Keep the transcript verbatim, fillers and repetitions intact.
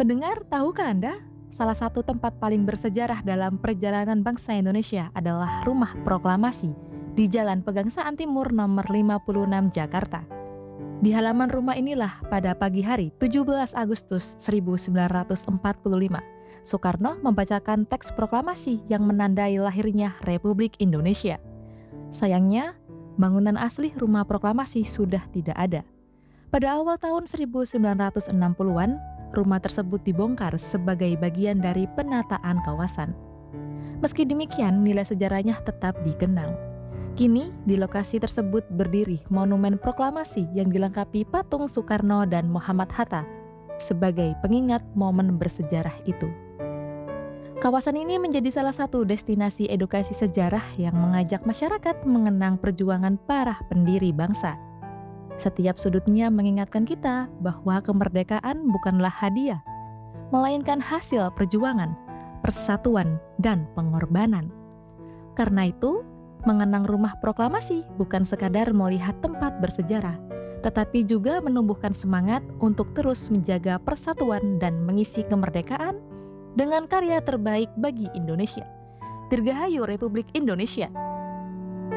Pendengar, tahukah Anda? Salah satu tempat paling bersejarah dalam perjalanan bangsa Indonesia adalah Rumah Proklamasi di Jalan Pegangsaan Timur nomor lima puluh enam Jakarta. Di halaman rumah inilah pada pagi hari tujuh belas Agustus seribu sembilan ratus empat puluh lima, Soekarno membacakan teks proklamasi yang menandai lahirnya Republik Indonesia. Sayangnya, bangunan asli Rumah Proklamasi sudah tidak ada. Pada awal tahun seribu sembilan ratus enam puluhan, rumah tersebut dibongkar sebagai bagian dari penataan kawasan. Meski demikian, nilai sejarahnya tetap dikenang. Kini, di lokasi tersebut berdiri Monumen Proklamasi yang dilengkapi patung Soekarno dan Muhammad Hatta sebagai pengingat momen bersejarah itu. Kawasan ini menjadi salah satu destinasi edukasi sejarah yang mengajak masyarakat mengenang perjuangan para pendiri bangsa. Setiap sudutnya mengingatkan kita bahwa kemerdekaan bukanlah hadiah, melainkan hasil perjuangan, persatuan, dan pengorbanan. Karena itu, mengenang Rumah Proklamasi bukan sekadar melihat tempat bersejarah, tetapi juga menumbuhkan semangat untuk terus menjaga persatuan dan mengisi kemerdekaan dengan karya terbaik bagi Indonesia. Dirgahayu Republik Indonesia.